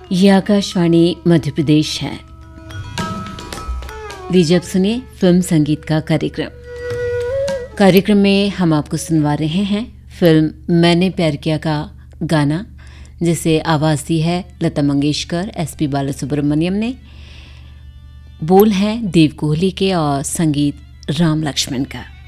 ये आकाशवाणी मध्य प्रदेश है। लीजिए अब सुनिए फिल्म संगीत का कार्यक्रम में हम आपको सुनवा रहे हैं फिल्म मैंने प्यार किया का गाना, जिसे आवाज़ दी है लता मंगेशकर, एसपी बालासुब्रमण्यम ने। बोल हैं देव कोहली के और संगीत राम लक्ष्मण का।